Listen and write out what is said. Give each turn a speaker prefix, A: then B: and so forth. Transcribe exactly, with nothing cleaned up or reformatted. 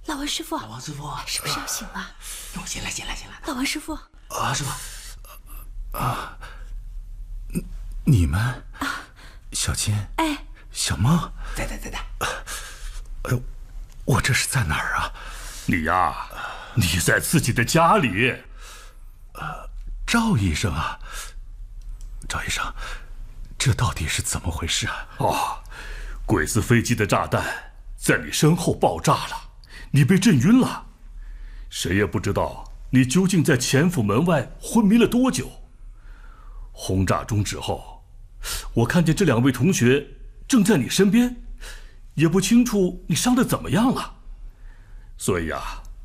A: 老王师傅，
B: 老王师傅，
A: 是不是要醒了？
B: 哟，醒了，醒了，醒了！
A: 老王师傅，
B: 啊，师傅，
C: 啊，你们啊，小金，
A: 哎，
C: 小梦，
B: 在在在在。
C: 哎呦，我这是在哪儿啊？
D: 你呀，你在自己的家里。
C: 呃，赵医生啊，赵医生，这到底是怎么回事啊？
D: 哦，鬼子飞机的炸弹在你身后爆炸了，你被震晕了，谁也不知道你究竟在前府门外昏迷了多久。轰炸终止后，我看见这两位同学正在你身边，也不清楚你伤得怎么样了。所以啊，